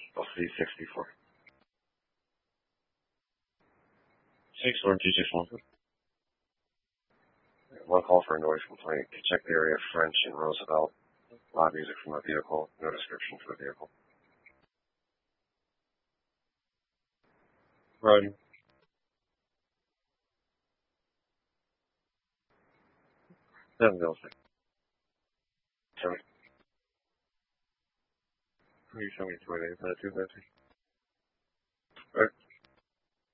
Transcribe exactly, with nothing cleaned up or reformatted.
L C sixty-four. six four two six one. One call for a noise complaint. Check the area French and Roosevelt. Loud music from a vehicle. No description for the vehicle. Roger. Seven zero six. Seven. Can you show me two eight eight, two fifty? Right.